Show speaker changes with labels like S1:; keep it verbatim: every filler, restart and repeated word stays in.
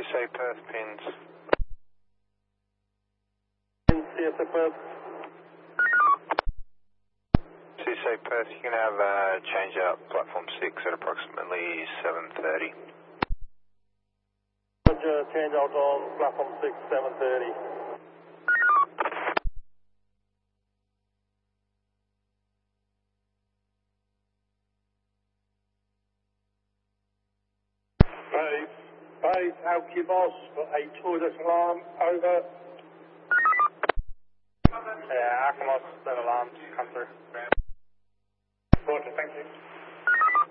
S1: C S A Perth pins.
S2: C S A Perth.
S1: C S A Perth, you can have uh, change out platform six at approximately seven thirty.
S2: Roger, change out on platform six, seven thirty.
S3: Hey, hey, Alki boss, got a toilet alarm, over.
S2: Yeah, Alki boss, that alarm, come through.
S3: Roger, thank you.